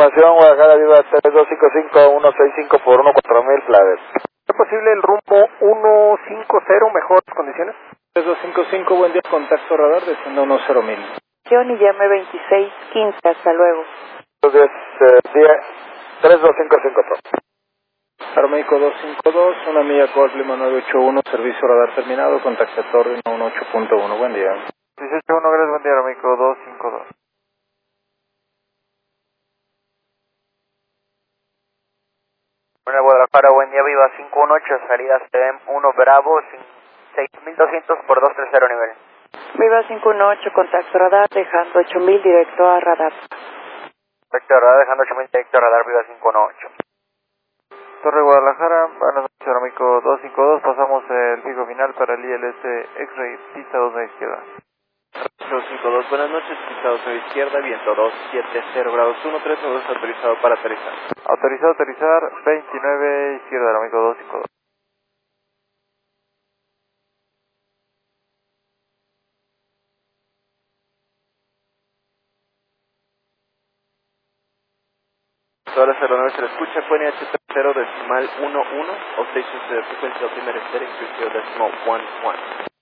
información, Guadalajara Viva 3255-165 por 14000 Flaves. ¿Es posible el rumbo 150, mejores condiciones? 3255, buen día, contacto radar, desciendo 10000. Y llame 2615, hasta luego. 3255 por. Aeroméxico 252, una milla Golf Lima 981, servicio radar terminado, contacto Torre 18.1, buen día. 161, gracias, buen día, Aeroméxico 252. Buena Guadalajara, buen día, Viva 518, salida CM 1 Bravo, 6200 por 230 nivel. Viva 518, contacto radar, dejando 8000 directo a radar. Directo a radar, dejando 8000 directo a radar, Viva 518. Torre Guadalajara, buenas noches, Aeroméxico 252, pasamos el fijo final para el ILS X-Ray, pista 2 a la izquierda. 252, buenas noches, pista 2 a la izquierda, viento 270 grados 13, nos autorizado para aterrizar. Autorizado a aterrizar, 29 izquierda, Aeroméxico 252. Todas las aeronaves se le escucha, fue NH30 decimal 11, obtención de frecuencia primera estéreo, decimal 11.